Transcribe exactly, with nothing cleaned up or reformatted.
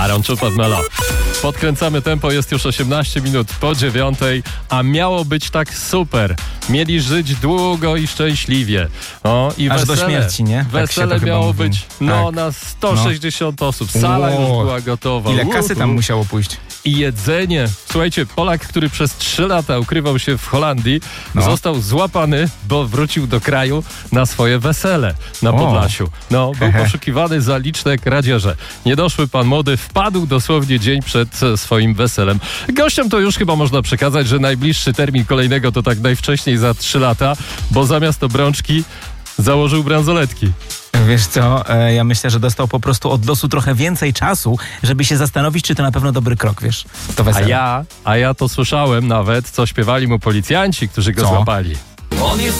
Aaron Czupad Melo. Podkręcamy tempo, jest już osiemnaście minut po dziewiątej, a miało być tak super. Mieli żyć długo i szczęśliwie. O, i Aż wesele, do śmierci, nie? Tak wesele miało mówi. być no, tak. na sto sześćdziesiąt no. osób. Sala Wow. już była gotowa. Ile kasy tam Uhu. musiało pójść? I jedzenie. Słuchajcie, Polak, który przez trzy lata ukrywał się w Holandii, No. został złapany, bo wrócił do kraju na swoje wesele na O. Podlasiu. No, był Hehe. poszukiwany za liczne kradzieże. Niedoszły pan młody wpadł dosłownie dzień przed e, swoim weselem. Gościom to już chyba można przekazać, że najbliższy termin kolejnego to tak najwcześniej za trzy lata, bo zamiast obrączki założył bransoletki. Wiesz co, e, ja myślę, że dostał po prostu od losu trochę więcej czasu, żeby się zastanowić, czy to na pewno dobry krok, wiesz? To A wesele. ja, a ja to słyszałem nawet, co śpiewali mu policjanci, którzy go Co? złapali. On jest